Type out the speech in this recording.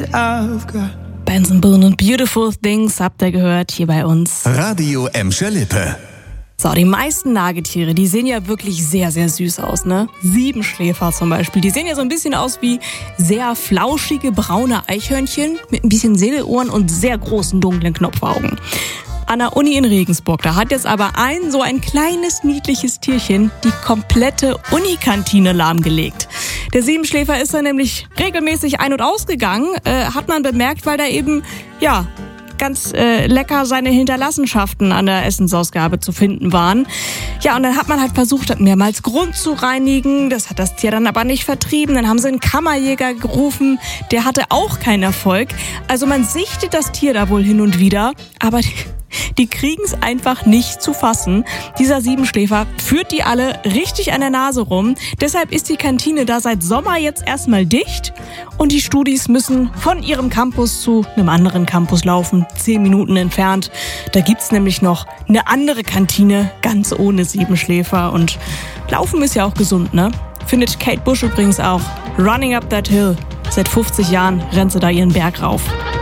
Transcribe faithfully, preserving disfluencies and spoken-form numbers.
I've got. Benson Boone und Beautiful Things habt ihr gehört hier bei uns. Radio Emscher Lippe. So, die meisten Nagetiere, die sehen ja wirklich sehr, sehr süß aus, ne? Siebenschläfer zum Beispiel, die sehen ja so ein bisschen aus wie sehr flauschige braune Eichhörnchen mit ein bisschen Seelohren und sehr großen dunklen Knopfaugen. An der Uni in Regensburg, da hat jetzt aber ein so ein kleines niedliches Tierchen die komplette Unikantine lahmgelegt. Der Siebenschläfer ist da nämlich regelmäßig ein- und ausgegangen, äh, hat man bemerkt, weil da eben, ja, ganz äh, lecker seine Hinterlassenschaften an der Essensausgabe zu finden waren. Ja, und dann hat man halt versucht, das mehrmals Grund zu reinigen. Das hat das Tier dann aber nicht vertrieben. Dann haben sie einen Kammerjäger gerufen. Der hatte auch keinen Erfolg. Also man sichtet das Tier da wohl hin und wieder, aber die Die kriegen es einfach nicht zu fassen. Dieser Siebenschläfer führt die alle richtig an der Nase rum. Deshalb ist die Kantine da seit Sommer jetzt erstmal dicht. Und die Studis müssen von ihrem Campus zu einem anderen Campus laufen, zehn Minuten entfernt. Da gibt's nämlich noch eine andere Kantine, ganz ohne Siebenschläfer. Und Laufen ist ja auch gesund, ne? Findet Kate Bush übrigens auch. Running Up That Hill. Seit fünfzig Jahren rennt sie da ihren Berg rauf.